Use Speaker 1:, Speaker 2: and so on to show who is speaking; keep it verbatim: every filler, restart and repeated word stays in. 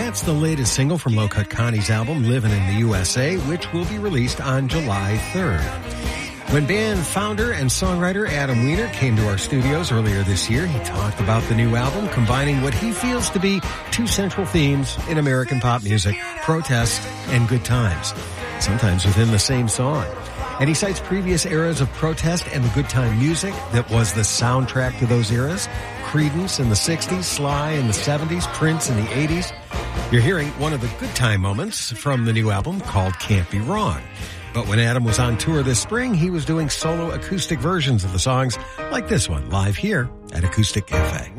Speaker 1: That's the latest single from Low Cut Connie's album, Livin' in the U S A, which will be released on July third. When band founder and songwriter Adam Weiner came to our studios earlier this year, he talked about the new album, combining what he feels to be two central themes in American pop music, protest and good times, sometimes within the same song. And he cites previous eras of protest and the good time music that was the soundtrack to those eras. Creedence in the sixties, Sly in the seventies, Prince in the eighties. You're hearing one of the good time moments from the new album called Can't Be Wrong. But when Adam was on tour this spring, he was doing solo acoustic versions of the songs like this one, live here at Acoustic Cafe.